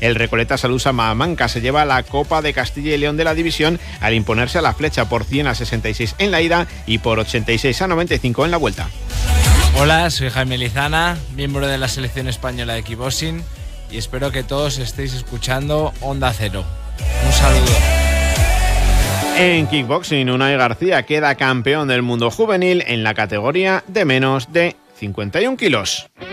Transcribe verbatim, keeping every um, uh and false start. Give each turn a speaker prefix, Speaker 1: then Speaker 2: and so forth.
Speaker 1: El Recoleta Salusa Mahamanca se lleva la Copa de Castilla y León de la división al imponerse a la Flecha por cien a sesenta y seis en la ida y por ochenta y seis a noventa y cinco en la vuelta.
Speaker 2: Hola, soy Jaime Lizana, miembro de la selección española de kickboxing, y espero que todos estéis escuchando Onda Cero. Un saludo.
Speaker 1: En kickboxing, Unai García queda campeón del mundo juvenil en la categoría de menos de cincuenta y un kilos.